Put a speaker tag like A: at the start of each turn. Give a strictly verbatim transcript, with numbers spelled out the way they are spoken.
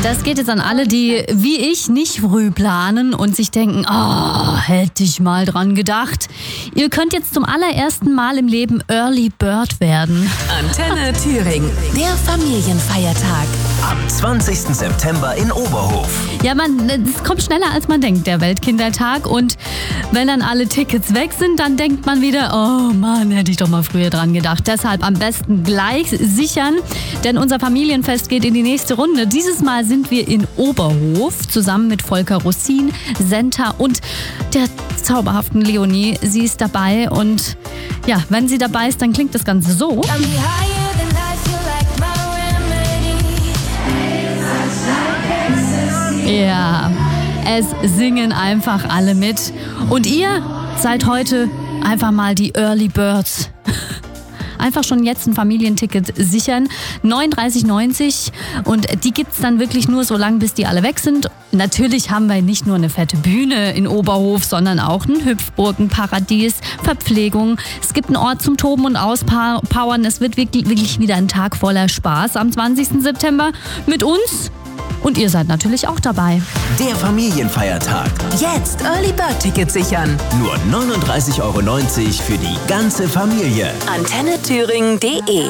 A: Das geht jetzt an alle, die wie ich nicht früh planen und sich denken, oh, hätte ich mal dran gedacht. Ihr könnt jetzt zum allerersten Mal im Leben Early Bird werden.
B: Antenne Thüringen, der Familienfeiertag.
C: Am zwanzigsten September in Oberhof.
A: Ja, man, es kommt schneller als man denkt, der Weltkindertag. Und wenn dann alle Tickets weg sind, dann denkt man wieder, oh Mann, hätte ich doch mal früher dran gedacht. Deshalb am besten gleich sichern, denn unser Familienfest geht in die nächste Runde. Dieses Mal sind wir in Oberhof zusammen mit Volker Rossin, Senta und der zauberhaften Leonie. Sie ist dabei und ja, wenn sie dabei ist, dann klingt das Ganze so. Ja, es singen einfach alle mit. Und ihr seid heute einfach mal die Early Birds. Einfach schon jetzt ein Familienticket sichern. neununddreißig neunzig und die gibt's dann wirklich nur so lange, bis die alle weg sind. Natürlich haben wir nicht nur eine fette Bühne in Oberhof, sondern auch ein Hüpfburgenparadies, Verpflegung. Es gibt einen Ort zum Toben und Auspowern. Es wird wirklich, wirklich wieder ein Tag voller Spaß am zwanzigsten September mit uns. Und ihr seid natürlich auch dabei.
C: Der Familienfeiertag.
B: Jetzt Early Bird Tickets sichern.
C: Nur neununddreißig Euro neunzig für die ganze Familie.
B: Antenne Thüringen punkt de